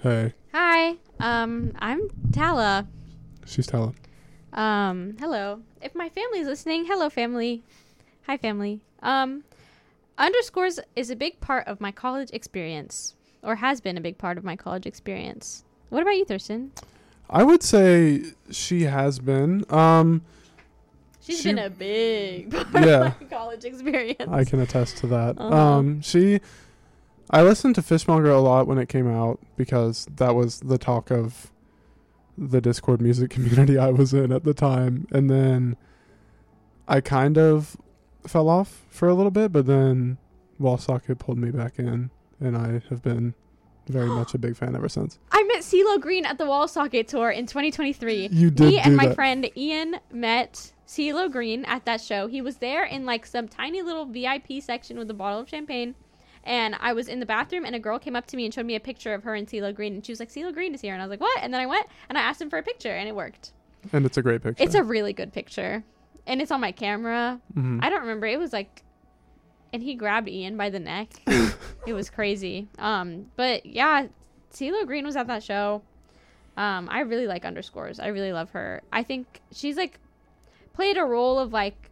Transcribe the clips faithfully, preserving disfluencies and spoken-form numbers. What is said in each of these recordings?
Hey. Hi. Um, I'm Tala. She's Tala. Um, hello. If my family's listening, hello family. Hi family. Um, underscores is a big part of my college experience, or has been a big part of my college experience. What about you, Thurston? I would say she has been. Um, She's she, been a big part yeah, of my college experience. I can attest to that. Uh-huh. Um, she, I listened to Fishmonger a lot when it came out because that was the talk of the Discord music community I was in at the time. And then I kind of fell off for a little bit, but then Wall Socket pulled me back in, and I have been very much a big fan ever since. I met CeeLo Green at the Wall Socket tour in twenty twenty-three. You did Me do and my that. friend Ian met CeeLo Green at that show. He was there in like some tiny little V I P section with a bottle of champagne. And I was in the bathroom, and a girl came up to me and showed me a picture of her and CeeLo Green. And she was like, CeeLo Green is here. And I was like, what? And then I went, and I asked him for a picture, and it worked. And it's a great picture. It's a really good picture. And it's on my camera. Mm-hmm. I don't remember. It was like... And he grabbed Ian by the neck. It was crazy. Um, But, yeah, CeeLo Green was at that show. Um, I really like Underscores. I really love her. I think she's, like, played a role of, like,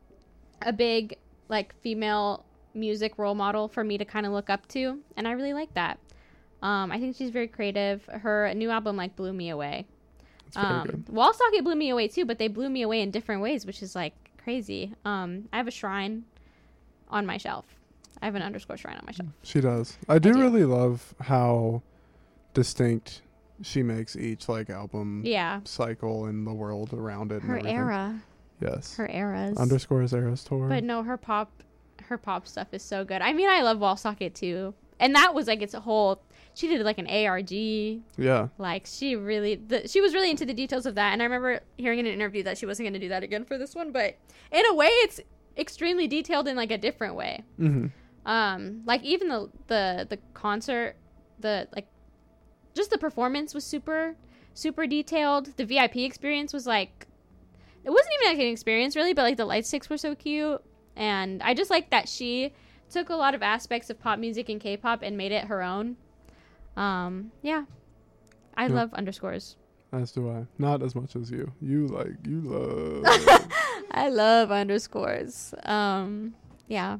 a big, like, female music role model for me to kind of look up to. And I really like that. Um, I think she's very creative. Her new album, like, blew me away. It's very Um, good. Wall Socket blew me away, too, but they blew me away in different ways, which is, like, crazy. Um, I have a shrine on my shelf. I have an Underscore shrine on my shelf. She does. I do, I do. really love how distinct she makes each like album Yeah. cycle and the world around it. Her and everything. era. Yes. Her eras. Underscores Eras tour. But no, her pop her pop stuff is so good. I mean, I love Wall Socket too. And that was like its a whole she did like an A R G. Yeah. Like she really the, she was really into the details of that, and I remember hearing in an interview that she wasn't going to do that again for this one, but in a way it's extremely detailed in like a different way. Mm-hmm. Um like even the the the concert, the like just the performance was super super detailed. The V I P experience was like it wasn't even like an experience really, but like the light sticks were so cute, and I just like that she took a lot of aspects of pop music and K-pop and made it her own. Um yeah. I Yep. love Underscores. As do I. Not as much as you. You like you love. I love Underscores. Um yeah.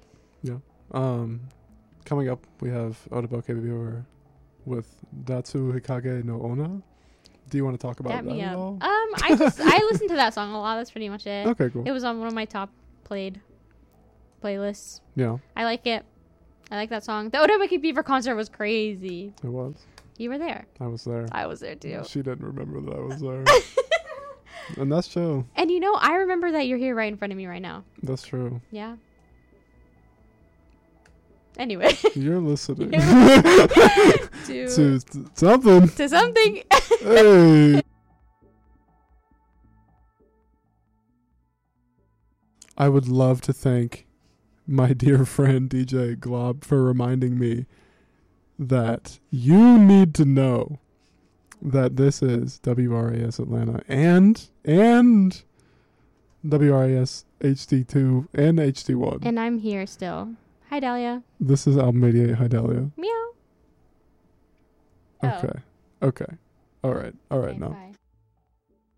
um, coming up we have Otobo Kebibure with Datsu Hikage no Ona. Do you want to talk about Dap that me at up. all? Um, I just I listened to that song a lot. That's pretty much it. Okay, cool. It was on one of my top played playlists. Yeah, I like it. I like that song. The Otobuki Beaver concert was crazy. it was. You were there. I was there. I was there too. She didn't remember that I was there. And that's chill. And you know, I remember that you're here right in front of me right now. That's true. Yeah. Anyway. You're listening. to, to t- something. to something. Hey. I would love to thank my dear friend D J Glob for reminding me that you need to know that this is W R A S Atlanta and and W R A S H D two and H D one. And I'm here still. Hi, Dahlia. This is Album eighty-eight. Hi, Delia. Meow. Okay. Okay. All right. All right Okay, now. bye.